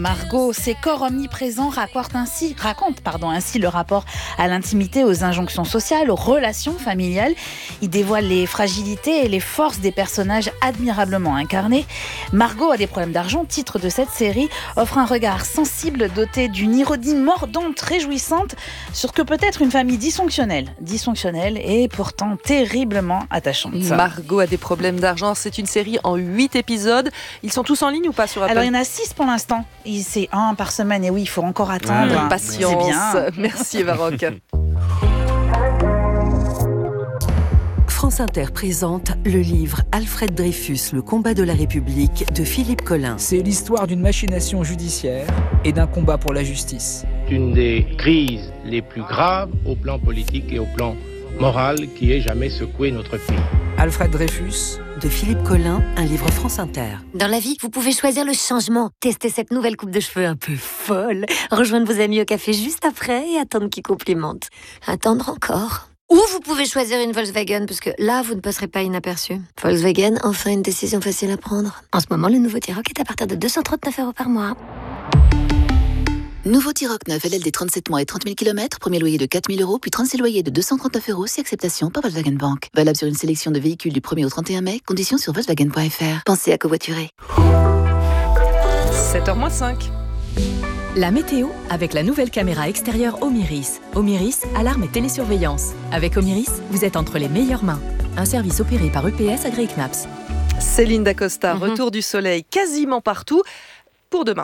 Margot, ses corps omniprésents racontent ainsi le rapport à l'intimité, aux injonctions sociales, aux relations familiales. Il dévoile les fragilités et les forces des personnages admirablement incarnés. Margot a des problèmes d'argent, titre de cette série, offre un regard sensible doté d'une ironie mordante, réjouissante sur ce que peut être une famille dysfonctionnelle et pourtant terriblement attachante. Margot a des problèmes d'argent, c'est une série en 8 épisodes. Ils sont tous en ligne ou pas sur Apple ? Alors il y en a 6 pour l'instant. C'est 1 par semaine et oui, il faut encore attendre. Patience. C'est bien. Merci Eva Rock. France Inter présente le livre Alfred Dreyfus, le combat de la République de Philippe Collin. C'est l'histoire d'une machination judiciaire et d'un combat pour la justice. Une des crises les plus graves au plan politique et au plan moral qui ait jamais secoué notre pays. Alfred Dreyfus de Philippe Collin, un livre France Inter. Dans la vie, vous pouvez choisir le changement, tester cette nouvelle coupe de cheveux un peu folle, rejoindre vos amis au café juste après et attendre qu'ils complimentent. Attendre encore. Ou vous pouvez choisir une Volkswagen, parce que là, vous ne passerez pas inaperçu. Volkswagen, enfin une décision facile à prendre. En ce moment, le nouveau T-Roc est à partir de 239 € par mois. Nouveau T-Roc 9 LLD 37 mois et 30 000 km, premier loyer de 4 000 €, puis 36 loyers de 239 € si acceptation par Volkswagen Bank. Valable sur une sélection de véhicules du 1er au 31 mai, conditions sur Volkswagen.fr. Pensez à covoiturer. 7h-5. La météo avec la nouvelle caméra extérieure Omiris. Omiris, alarme et télésurveillance. Avec Omiris, vous êtes entre les meilleures mains. Un service opéré par EPS agréé CNAPS. Céline Dacosta, retour du soleil quasiment partout. Pour demain.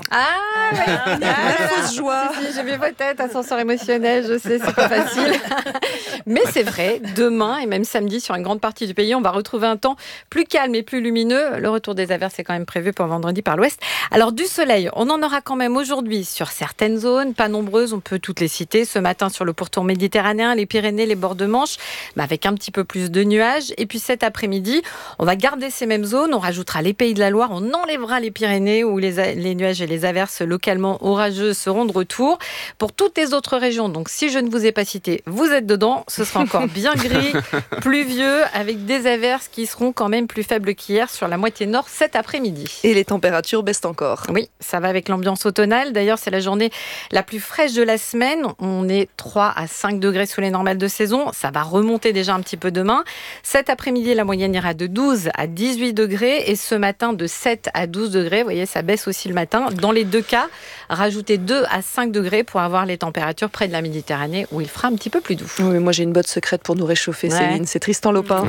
La fausse joie. Si, j'ai vu vos têtes, ascenseur émotionnel, je sais, c'est pas facile. Mais c'est vrai, demain et même samedi, sur une grande partie du pays, on va retrouver un temps plus calme et plus lumineux. Le retour des averses est quand même prévu pour vendredi par l'ouest. Alors du soleil, on en aura quand même aujourd'hui sur certaines zones, pas nombreuses, on peut toutes les citer. Ce matin sur le pourtour méditerranéen, les Pyrénées, les bords de Manche, avec un petit peu plus de nuages. Et puis cet après-midi, on va garder ces mêmes zones, on rajoutera les Pays de la Loire, on enlèvera les Pyrénées où les nuages et les averses localement orageuses seront de retour. Pour toutes les autres régions, donc si je ne vous ai pas cité, vous êtes dedans, ce sera encore bien gris, pluvieux, avec des averses qui seront quand même plus faibles qu'hier sur la moitié nord cet après-midi. Et les températures baissent encore. Oui, ça va avec l'ambiance automnale. D'ailleurs, c'est la journée la plus fraîche de la semaine. On est 3 à 5 degrés sous les normales de saison. Ça va remonter déjà un petit peu demain. Cet après-midi, la moyenne ira de 12 à 18 degrés et ce matin de 7 à 12 degrés. Vous voyez, ça baisse aussi le matin. Dans les deux cas, rajoutez 2 à 5 degrés pour avoir les températures près de la Méditerranée où il fera un petit peu plus doux. Oui, moi j'ai une botte secrète pour nous réchauffer, Céline. C'est Tristan Lopin.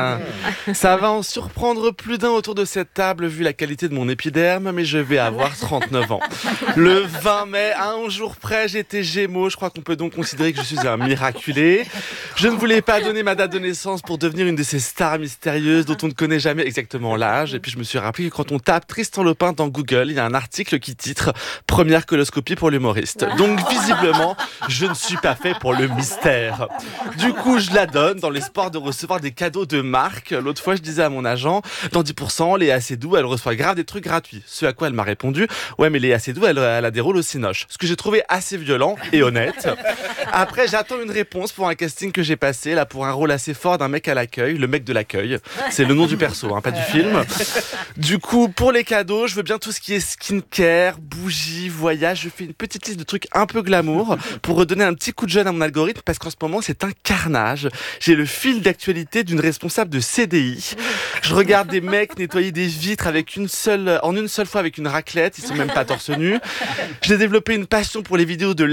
Ça va en surprendre plus d'un autour de cette table vu la qualité de mon épiderme, mais je vais avoir 39 ans. Le 20 mai, à un jour près, j'étais Gémeaux. Je crois qu'on peut donc considérer que je suis un miraculé. Je ne voulais pas donner ma date de naissance pour devenir une de ces stars mystérieuses dont on ne connaît jamais exactement l'âge. Et puis je me suis rappelé que quand on tape Tristan Lopin dans Google, il y a un article qui titre « Première coloscopie pour l'humoriste ». Donc visiblement, je ne suis pas fait pour le mystère. Du coup, je la donne dans l'espoir de recevoir des cadeaux de marque. L'autre fois, je disais à mon agent, dans 10%, Léa Seydoux, elle reçoit grave des trucs gratuits. Ce à quoi elle m'a répondu, ouais, mais Léa Seydoux, elle a des rôles au cinoche. Ce que j'ai trouvé assez violent et honnête. Après, j'attends une réponse pour un casting que j'ai passé, là, pour un rôle assez fort d'un mec à l'accueil, le mec de l'accueil. C'est le nom du perso, pas du film. Du coup, pour les cadeaux, je veux bien tout ce qui est skincare, bougies, voyage. Je fais une petite liste de trucs un peu glamour pour redonner un petit coup de jeune à mon algorithme parce qu'en ce moment, c'est un carnage. J'ai le fil d'actualité d'une responsable de CDI. Je regarde des mecs nettoyer des vitres en une seule fois avec une raclette. Ils sont même pas torse nu. J'ai développé une passion pour les vidéos de